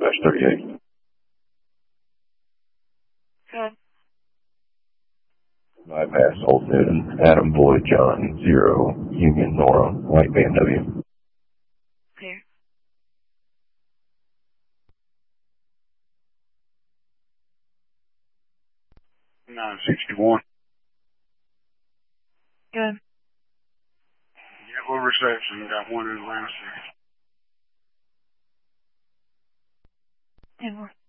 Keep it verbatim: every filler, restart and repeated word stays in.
Dispatch thirty-eight. Good. Bypass Old Newton, Adam Boyd John, zero, Union Nora, White B M W. Clear. nine sixty-one. Good. Yeah, what reception? Got one in Atlanta City. ten more.